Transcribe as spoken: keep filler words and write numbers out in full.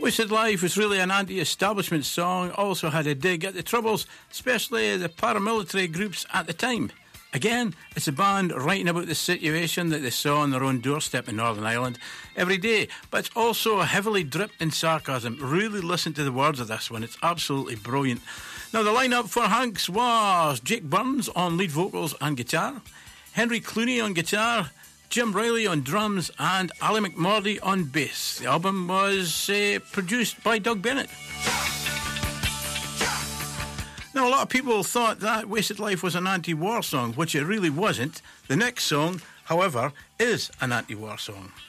Wasted Life was really an anti-establishment song, also had a dig at the Troubles, especially the paramilitary groups at the time. Again, it's a band writing about the situation that they saw on their own doorstep in Northern Ireland every day, but it's also heavily dripped in sarcasm. Really listen to the words of this one, it's absolutely brilliant. Now, the lineup for Hanks was Jake Burns on lead vocals and guitar, Henry Clooney on guitar, Jim Riley on drums, and Ali McMurdy on bass. The album was uh, produced by Doug Bennett. Now, a lot of people thought that Wasted Life was an anti-war song, which it really wasn't. The next song, however, is an anti-war song.